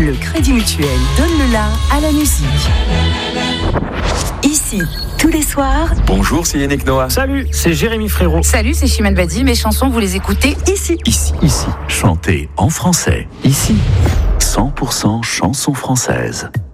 Le Crédit Mutuel donne le la à la musique. Ici, tous les soirs. Bonjour, c'est Yannick Noah. Salut, c'est Jérémy Frérot. Salut, c'est Chimène Badi. Mes chansons, vous les écoutez ici. Ici. Chantez en français. Ici. 100% chansons françaises.